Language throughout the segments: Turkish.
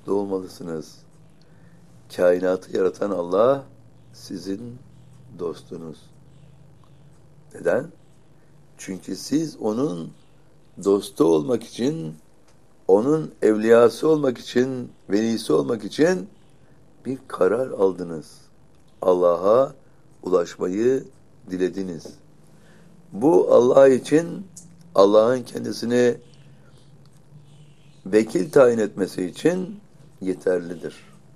mutlu olmalısınız. Kainatı yaratan Allah sizin dostunuz. Neden? Çünkü siz onun dostu olmak için, onun evliyası olmak için, velisi olmak için bir karar aldınız. Allah'a ulaşmayı dilediniz. Bu Allah için, Allah'ın kendisini vekil tayin etmesi için yeterlidir.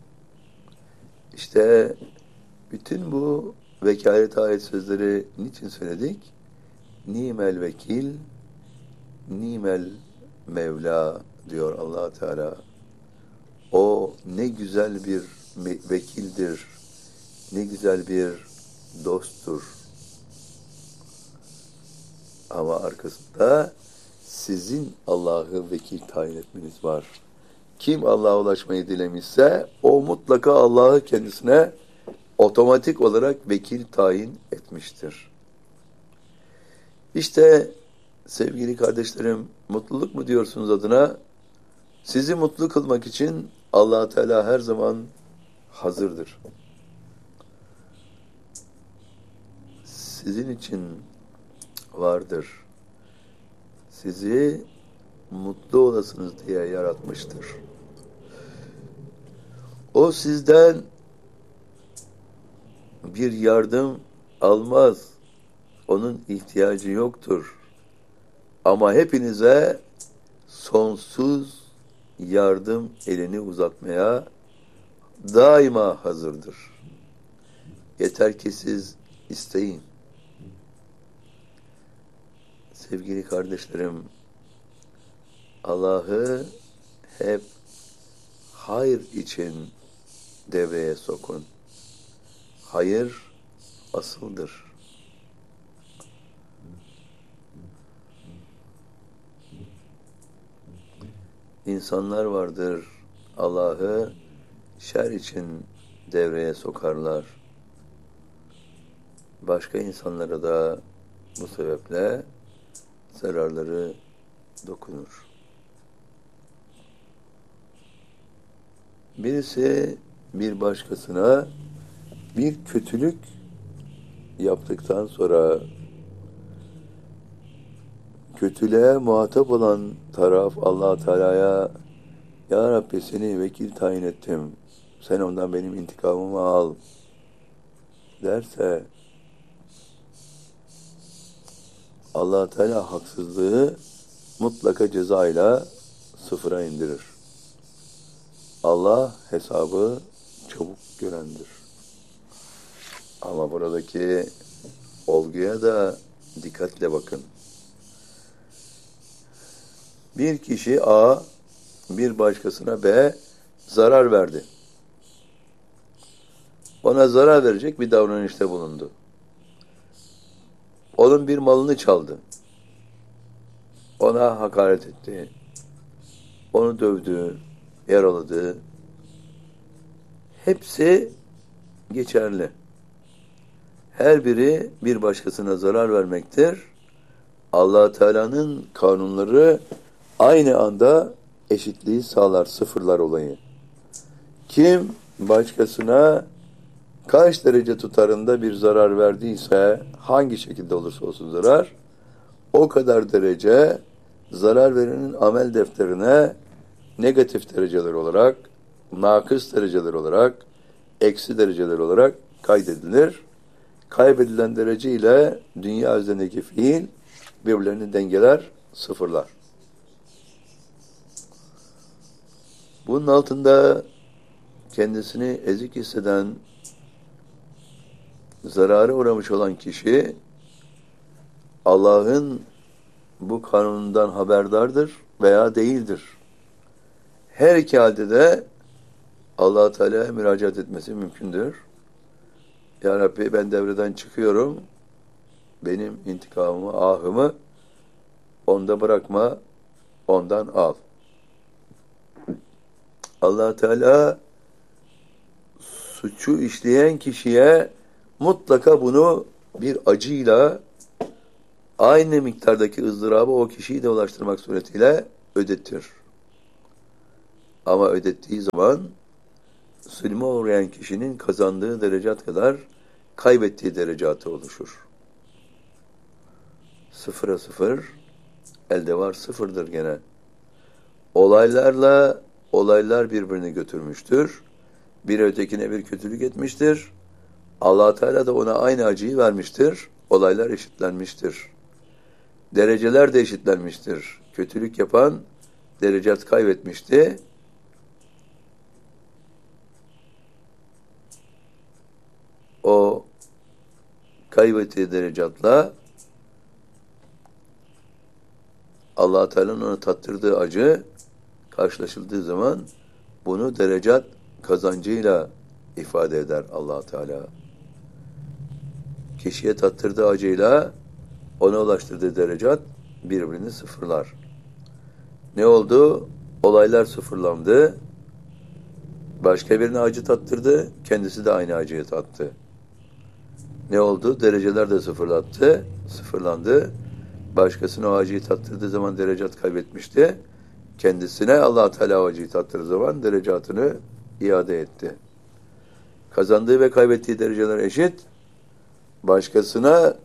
İşte bütün bu vekalet ayet sözleri niçin söyledik? Nimel vekil, nimel Mevla diyor Allah Teala. O ne güzel bir vekildir, ne güzel bir dosttur. Ama arkasında sizin Allah'ı vekil tayin etmeniz var. Kim Allah'a ulaşmayı dilemişse o mutlaka Allah'ı kendisine otomatik olarak vekil tayin etmiştir. İşte sevgili kardeşlerim, mutluluk mu diyorsunuz adına? Sizi mutlu kılmak için Allah Teala her zaman hazırdır. Sizin için vardır. Sizi mutlu olasınız diye yaratmıştır. O sizden bir yardım almaz. Onun ihtiyacı yoktur. Ama hepinize sonsuz yardım elini uzatmaya daima hazırdır. Yeter ki siz isteyin. Sevgili kardeşlerim, Allah'ı hep hayır için devreye sokun. Hayır asıldır. İnsanlar vardır, Allah'ı şer için devreye sokarlar. Başka insanlara da bu sebeple zararları dokunur. Birisi bir başkasına bir kötülük yaptıktan sonra kötülüğe muhatap olan taraf Allah Teala'ya Ya Rabbi seni vekil tayin ettim. Sen ondan benim intikamımı al derse Allah Teala haksızlığı mutlaka cezayla sıfıra indirir. Allah hesabı çabuk görendir. Ama buradaki olguya da dikkatle bakın. Bir kişi A, bir başkasına B zarar verdi. Ona zarar verecek bir davranışta bulundu. Onun bir malını çaldı. Ona hakaret etti. Onu dövdü, yaraladı. Hepsi geçerli. Her biri bir başkasına zarar vermektir. Allah Teala'nın kanunları aynı anda eşitliği sağlar, sıfırlar olayı. Kim başkasına kaç derece tutarında bir zarar verdiyse, hangi şekilde olursa olsun zarar, o kadar derece zarar verenin amel defterine negatif dereceler olarak, nakıs dereceler olarak, eksi dereceler olarak kaydedilir. Kaybedilen derece ile dünya üzerindeki fiil birbirlerini dengeler, sıfırlar. Bunun altında kendisini ezik hisseden, zarara uğramış olan kişi Allah'ın bu kanunundan haberdardır veya değildir. Her iki halde de Allah Teala'ya müracaat etmesi mümkündür. Ya Rabbi ben devreden çıkıyorum. Benim intikamımı, ahımı onda bırakma, ondan al. Allah Teala suçu işleyen kişiye mutlaka bunu bir acıyla aynı miktardaki ızdırabı o kişiyi de ulaştırmak suretiyle ödetir. Ama ödettiği zaman zulme uğrayan kişinin kazandığı derecat kadar kaybettiği derecatı oluşur. Sıfıra sıfır, elde var sıfırdır gene. Olaylar birbirini götürmüştür. Bir ötekine bir kötülük etmiştir. Allah Teala da ona aynı acıyı vermiştir. Olaylar eşitlenmiştir. Dereceler de eşitlenmiştir. Kötülük yapan derecat kaybetmişti. O kaybettiği derecatla Allah Teala'nın ona tattırdığı acı karşılaşıldığı zaman bunu derecat kazancıyla ifade eder Allah Teala. Kişiye tattırdığı acıyla ona ulaştırdığı derecat birbirini sıfırlar. Ne oldu? Olaylar sıfırlandı. Başka birine acı tattırdı. Kendisi de aynı acıyı tattı. Ne oldu? Dereceler de sıfırlandı. Başkasına o acıyı tattırdığı zaman derecat kaybetmişti. Kendisine Allah Teala o acıyı tattırdığı zaman derecatını iade etti. Kazandığı ve kaybettiği dereceler eşit. Başkasına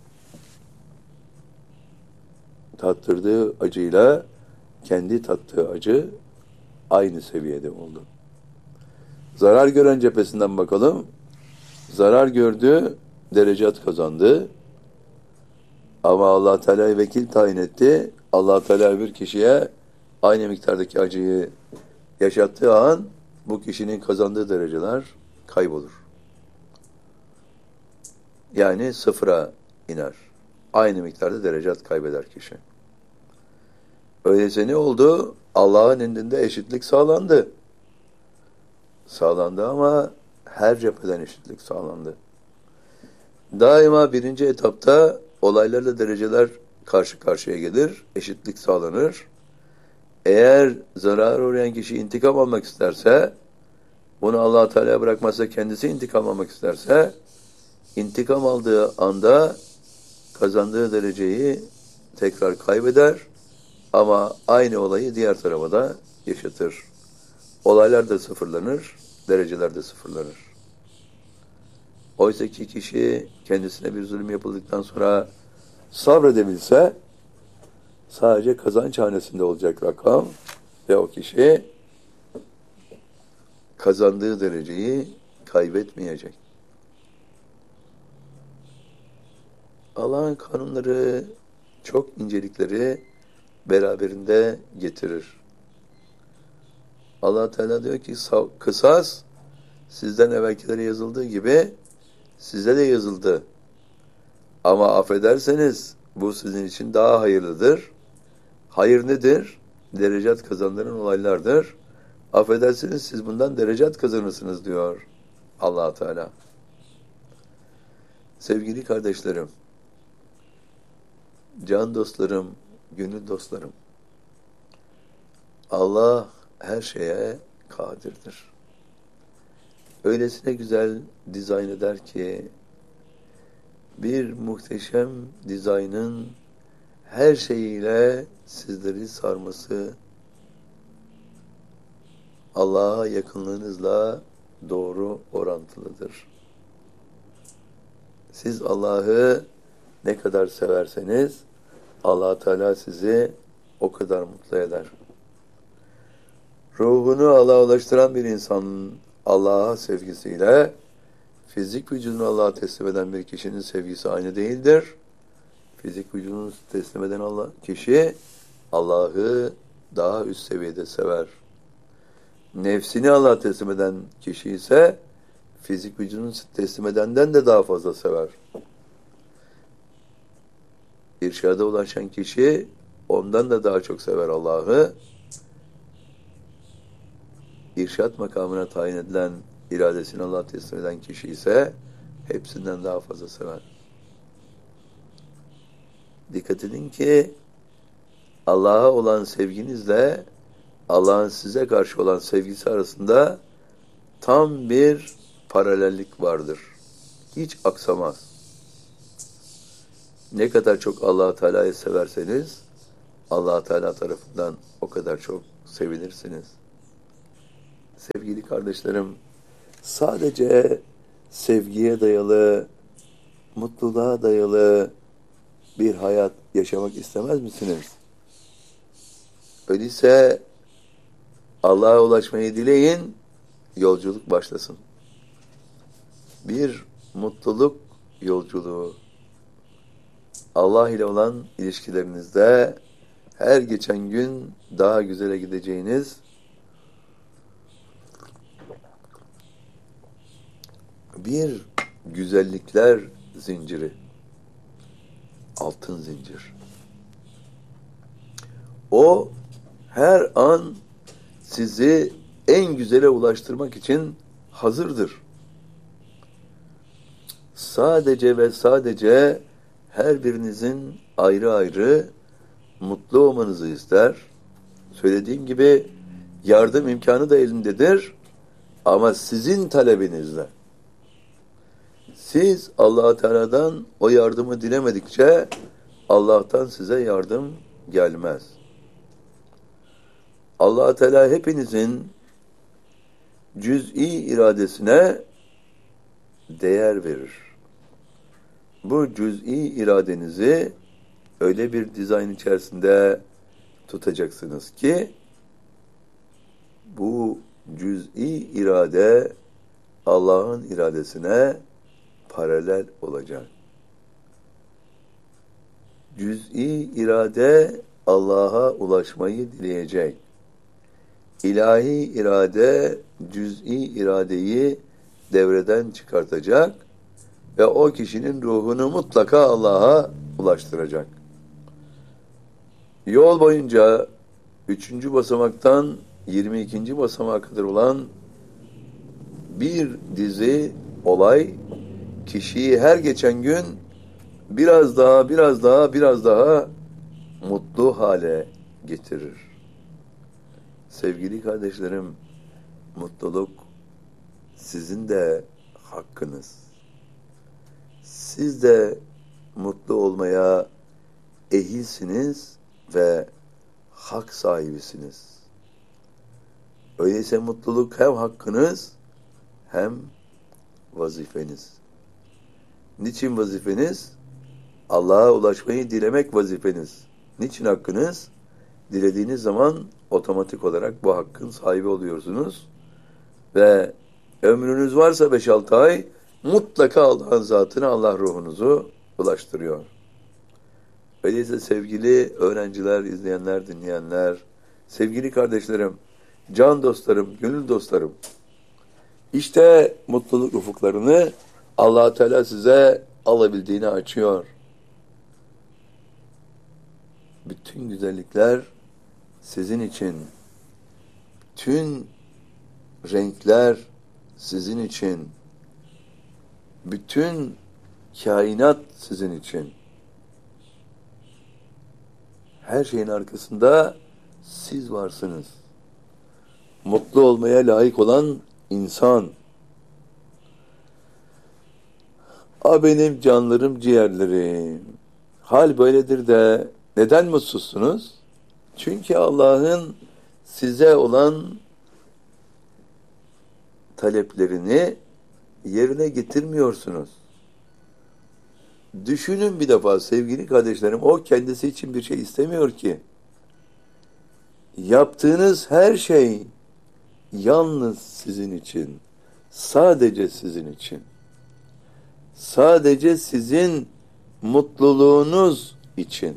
tattırdığı acıyla kendi tattığı acı aynı seviyede oldu. Zarar gören cephesinden bakalım. Zarar gördü, derecat kazandı. Ama Allah Teala'yı vekil tayin etti. Allah Teala bir kişiye aynı miktardaki acıyı yaşattığı an bu kişinin kazandığı dereceler kaybolur. Yani sıfıra iner. Aynı miktarda derecat kaybeder kişi. Öyleyse ne oldu? Allah'ın indinde eşitlik sağlandı. Sağlandı ama her cepheden eşitlik sağlandı. Daima birinci etapta olaylarla dereceler karşı karşıya gelir, eşitlik sağlanır. Eğer zarar uğrayan kişi intikam almak isterse, bunu Allah Teala bırakmazsa kendisi intikam almak isterse, intikam aldığı anda kazandığı dereceyi tekrar kaybeder ama aynı olayı diğer tarafa da yaşatır. Olaylar da sıfırlanır, dereceler de sıfırlanır. Oysa ki kişi kendisine bir zulüm yapıldıktan sonra sabredebilse sadece kazanç hanesinde olacak rakam ve o kişi kazandığı dereceyi kaybetmeyecek. Allah'ın kanunları çok incelikleri beraberinde getirir. Allah Teala diyor ki kısas sizden evvelkilere yazıldığı gibi size de yazıldı. Ama affederseniz bu sizin için daha hayırlıdır. Hayır nedir? Derecat kazandıran olaylardır. Affedersiniz siz bundan derecat kazanırsınız diyor Allah Teala. Sevgili kardeşlerim, can dostlarım, gönül dostlarım, Allah her şeye kadirdir. Öylesine güzel dizayn eder ki bir muhteşem dizaynın her şeyiyle sizleri sarması Allah'a yakınlığınızla doğru orantılıdır. Siz Allah'ı ne kadar severseniz Allah Teala sizi o kadar mutlu eder. Ruhunu Allah'a ulaştıran bir insanın Allah'a sevgisiyle fizik vücudunu Allah'a teslim eden bir kişinin sevgisi aynı değildir. Fizik vücudunu teslim eden kişi Allah'ı daha üst seviyede sever. Nefsini Allah'a teslim eden kişi ise fizik vücudunu teslim edenden de daha fazla sever. İrşada ulaşan kişi ondan da daha çok sever Allah'ı. İrşat makamına tayin edilen iradesini Allah'a teslim eden kişi ise hepsinden daha fazla sever. Dikkat edin ki Allah'a olan sevginizle Allah'ın size karşı olan sevgisi arasında tam bir paralellik vardır. Hiç aksamaz. Ne kadar çok Allah Teala'yı severseniz Allah Teala tarafından o kadar çok sevilirsiniz. sevgili kardeşlerim, sadece sevgiye dayalı, mutluluğa dayalı bir hayat yaşamak istemez misiniz? Öyleyse Allah'a ulaşmayı dileyin, yolculuk başlasın. Bir mutluluk yolculuğu. Allah ile olan ilişkilerinizde her geçen gün daha güzele gideceğiniz bir güzellikler zinciri. Altın zincir. O her an sizi en güzele ulaştırmak için hazırdır. Sadece ve sadece her birinizin ayrı ayrı mutlu olmanızı ister. Söylediğim gibi yardım imkanı da elindedir. Ama sizin talebinizle. Siz Allah-u Teala'dan o yardımı dilemedikçe Allah'tan size yardım gelmez. Allah-u Teala hepinizin cüz'i iradesine değer verir. Bu cüz'i iradenizi öyle bir dizayn içerisinde tutacaksınız ki bu cüz'i irade Allah'ın iradesine paralel olacak. Cüz'i irade Allah'a ulaşmayı dileyecek. İlahi irade cüz'i iradeyi devreden çıkartacak ve o kişinin ruhunu mutlaka Allah'a ulaştıracak. Yol boyunca 3. basamaktan 22. basamağa kadar olan bir dizi olay kişiyi her geçen gün biraz daha mutlu hale getirir. Sevgili kardeşlerim, mutluluk sizin de hakkınız. Siz de mutlu olmaya ehilsiniz ve hak sahibisiniz. Öyleyse mutluluk hem hakkınız hem vazifeniz. Niçin vazifeniz? Allah'a ulaşmayı dilemek vazifeniz. Niçin hakkınız? Dilediğiniz zaman otomatik olarak bu hakkın sahibi oluyorsunuz. Ve ömrünüz varsa 5-6 ay mutlaka Allah'ın zatına Allah ruhunuzu ulaştırıyor. Öyleyse sevgili öğrenciler, izleyenler, dinleyenler, sevgili kardeşlerim, can dostlarım, gönül dostlarım, İşte mutluluk ufuklarını Allah-u Teala size alabildiğini açıyor. Bütün güzellikler sizin için. Bütün renkler sizin için. Bütün kainat sizin için. Her şeyin arkasında siz varsınız. Mutlu olmaya layık olan İnsan. Benim canlarım, ciğerlerim. Hal böyledir de neden mutsuzsunuz? Çünkü Allah'ın size olan taleplerini yerine getirmiyorsunuz. Düşünün bir defa sevgili kardeşlerim, o kendisi için bir şey istemiyor ki. Yaptığınız her şey yalnız sizin için, sadece sizin için, sadece sizin mutluluğunuz için.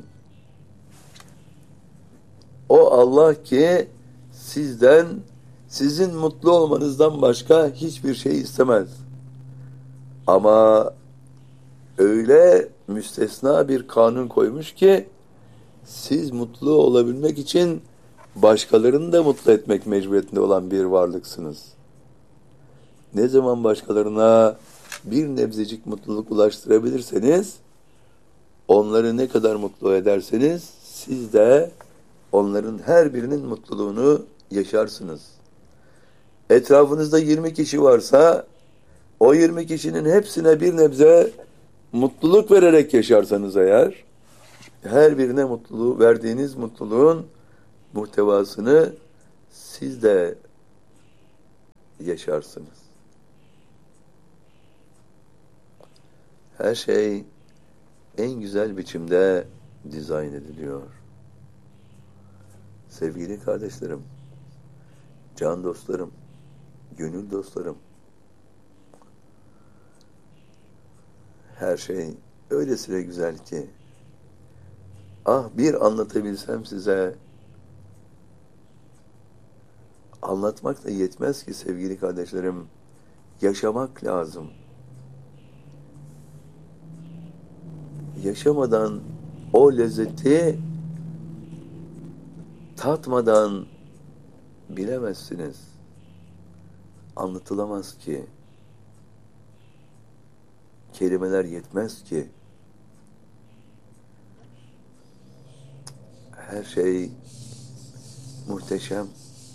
O Allah ki sizden, sizin mutlu olmanızdan başka hiçbir şey istemez. Ama öyle müstesna bir kanun koymuş ki siz mutlu olabilmek için başkalarını da mutlu etmek mecburiyetinde olan bir varlıksınız. Ne zaman başkalarına bir nebzecik mutluluk ulaştırabilirseniz, onları ne kadar mutlu ederseniz, siz de onların her birinin mutluluğunu yaşarsınız. Etrafınızda 20 kişi varsa, o 20 kişinin hepsine bir nebze mutluluk vererek yaşarsanız eğer, her birine mutluluğu, verdiğiniz mutluluğun muhtevasını siz de yaşarsınız. Her şey en güzel biçimde dizayn ediliyor. Sevgili kardeşlerim, can dostlarım, gönül dostlarım, her şey öylesine güzel ki, bir anlatabilsem size, anlatmak da yetmez ki sevgili kardeşlerim, yaşamak lazım. Yaşamadan o lezzeti tatmadan bilemezsiniz. Anlatılamaz ki. Kelimeler yetmez ki. Her şey muhteşem.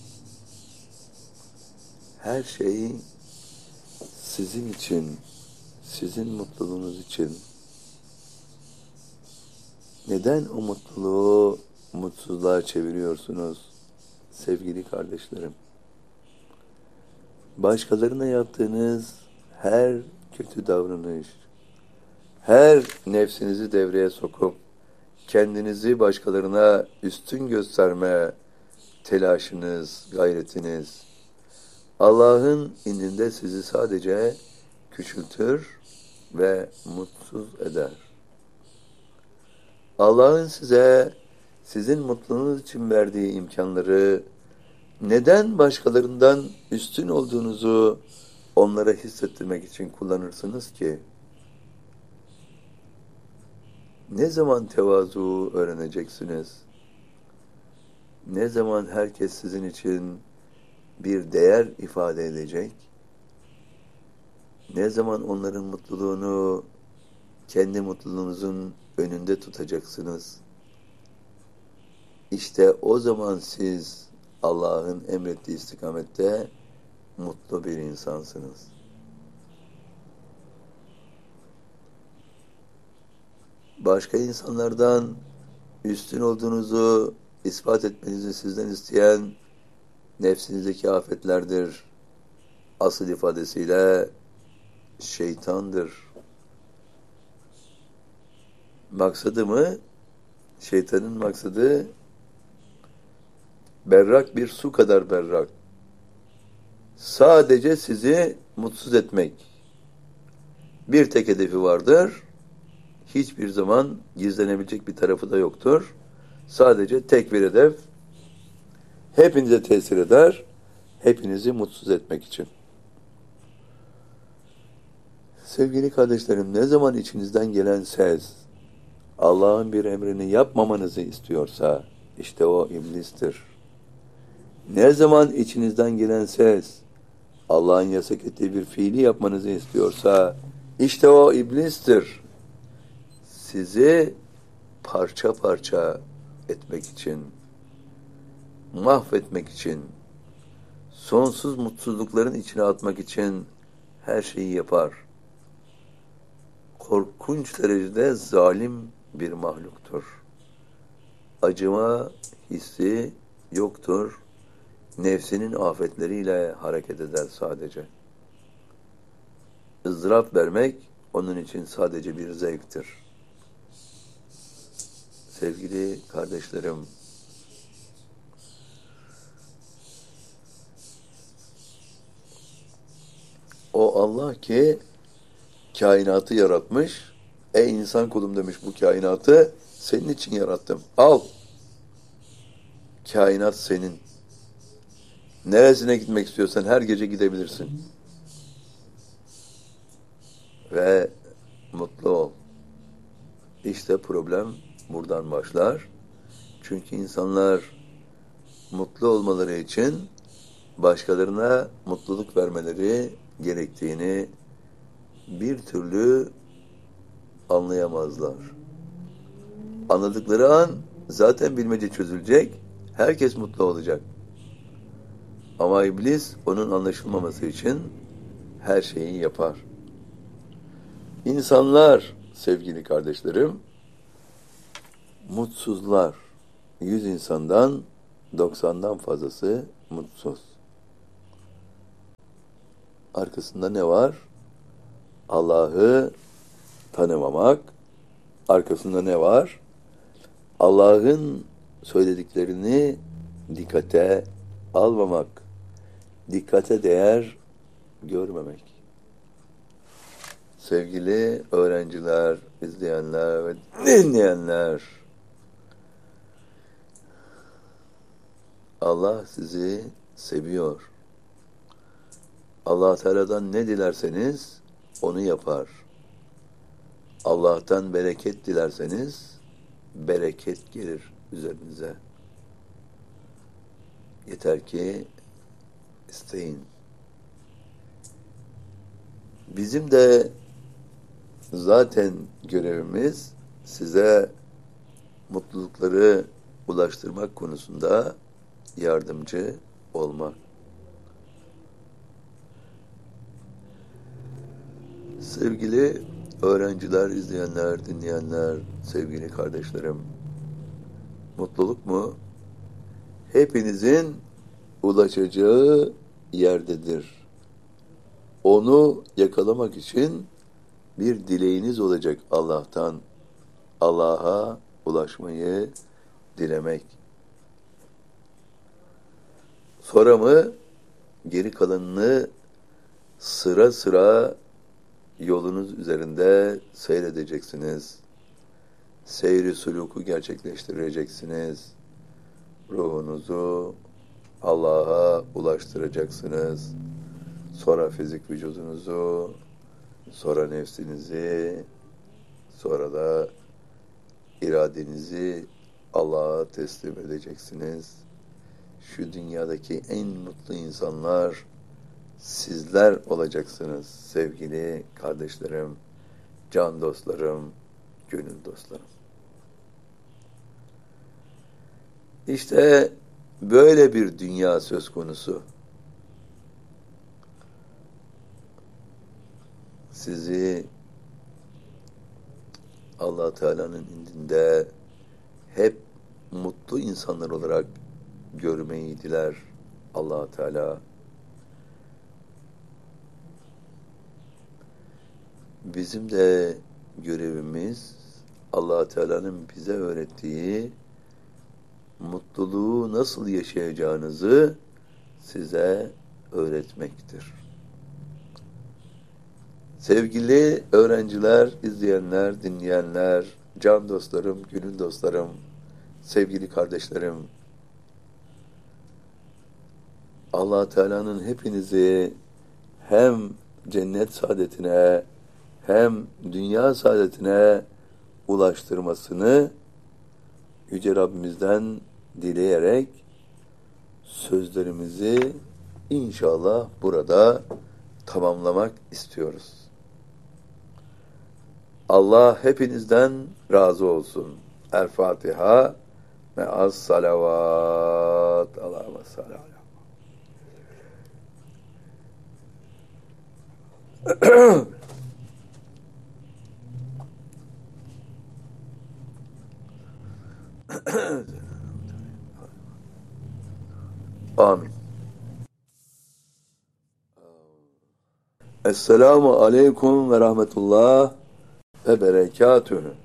Her şey sizin için, sizin mutluluğunuz için. Neden o mutluluğu mutsuzluğa çeviriyorsunuz sevgili kardeşlerim? Başkalarına yaptığınız her kötü davranış, her nefsinizi devreye sokup kendinizi başkalarına üstün gösterme telaşınız, gayretiniz, Allah'ın indinde sizi sadece küçültür ve mutsuz eder. Allah'ın size, sizin mutluluğunuz için verdiği imkanları neden başkalarından üstün olduğunuzu onlara hissettirmek için kullanırsınız ki? Ne zaman tevazu öğreneceksiniz? Ne zaman herkes sizin için bir değer ifade edecek? Ne zaman onların mutluluğunu kendi mutluluğunuzun önünde tutacaksınız? İşte o zaman siz Allah'ın emrettiği istikamette mutlu bir insansınız. Başka insanlardan üstün olduğunuzu ispat etmenizi sizden isteyen nefsinizdeki afetlerdir. Asıl ifadesiyle şeytandır. Maksadı mı? Şeytanın maksadı berrak bir su kadar berrak. Sadece sizi mutsuz etmek. Bir tek hedefi vardır. Hiçbir zaman gizlenebilecek bir tarafı da yoktur. Sadece tek bir hedef. Hepinize tesir eder. Hepinizi mutsuz etmek için. Sevgili kardeşlerim, ne zaman içinizden gelen ses Allah'ın bir emrini yapmamanızı istiyorsa işte o iblistir. Ne zaman içinizden gelen ses Allah'ın yasak ettiği bir fiili yapmanızı istiyorsa işte o iblistir. Sizi parça parça etmek için, mahvetmek için, sonsuz mutsuzlukların içine atmak için her şeyi yapar. Korkunç derecede zalim bir mahluktur. Acıma hissi yoktur. Nefsinin afetleriyle hareket eder sadece. ızdırap vermek onun için sadece bir zevktir. Sevgili kardeşlerim, o Allah ki kainatı yaratmış, ey insan kulum demiş, bu kainatı senin için yarattım. Al. Kainat senin. Neresine gitmek istiyorsan her gece gidebilirsin. Ve mutlu ol. İşte problem buradan başlar. Çünkü insanlar mutlu olmaları için başkalarına mutluluk vermeleri gerektiğini bir türlü anlayamazlar. Anladıkları an zaten bilmece çözülecek, herkes mutlu olacak. Ama iblis onun anlaşılmaması için her şeyi yapar. İnsanlar, sevgili kardeşlerim, mutsuzlar. 100 insandan 90'dan fazlası mutsuz. arkasında ne var? Allah'ı tanımamak. Arkasında ne var? Allah'ın söylediklerini dikkate almamak. Dikkate değer görmemek. Sevgili öğrenciler, izleyenler ve dinleyenler, Allah sizi seviyor. Allah Teala'dan ne dilerseniz onu yapar. Allah'tan bereket dilerseniz bereket gelir üzerinize. Yeter ki isteyin. Bizim de zaten görevimiz size mutlulukları ulaştırmak konusunda yardımcı olmak. Sevgili öğrenciler, izleyenler, dinleyenler, sevgili kardeşlerim, mutluluk mu? Hepinizin ulaşacağı yerdedir. Onu yakalamak için bir dileğiniz olacak Allah'tan. Allah'a ulaşmayı dilemek. Sonra mı geri kalanını sıra sıra yolunuz üzerinde seyredeceksiniz. Seyri suluku gerçekleştireceksiniz. Ruhunuzu Allah'a ulaştıracaksınız. Sonra fizik vücudunuzu, sonra nefsinizi, sonra da iradenizi Allah'a teslim edeceksiniz. Şu dünyadaki en mutlu insanlar sizler olacaksınız sevgili kardeşlerim, can dostlarım, gönül dostlarım. İşte böyle bir dünya söz konusu. Sizi Allah Teala'nın indinde hep mutlu insanlar olarak görmeyi diler Allah Teala. Bizim de görevimiz Allah Teala'nın bize öğrettiği mutluluğu nasıl yaşayacağınızı size öğretmektir. Sevgili öğrenciler, izleyenler, dinleyenler, can dostlarım, gönül dostlarım, sevgili kardeşlerim, Allah Teala'nın hepinizi hem cennet saadetine hem dünya saadetine ulaştırmasını Yüce Rabbimizden dileyerek sözlerimizi inşallah burada tamamlamak istiyoruz. Allah hepinizden razı olsun. El Fatiha me'as salavat. Allahümme salli ala. Amin. Esselamu aleyküm ve rahmetullah ve berekatühü.